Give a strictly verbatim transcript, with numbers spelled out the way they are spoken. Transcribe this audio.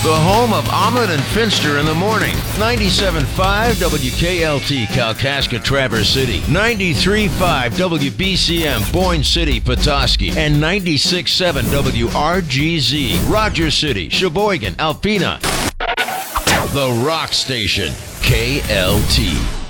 The home of Ahmed and Finster in the morning. ninety-seven point five W K L T, Kalkaska, Traverse City. ninety-three point five W B C M, Boyne City, Petoskey. And ninety-six point seven W R G Z, Rogers City, Sheboygan, Alpena. The Rock Station, K L T.